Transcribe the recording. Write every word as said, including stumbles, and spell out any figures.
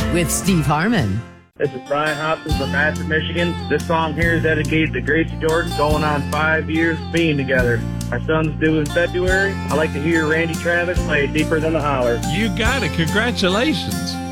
with Steve Harmon. This is Brian Hobson from Madison, Michigan. This song here is dedicated to Gracie Jordan, going on five years being together. Our son's due in February. I like to hear Randy Travis play Deeper Than the Holler. You got it. Congratulations.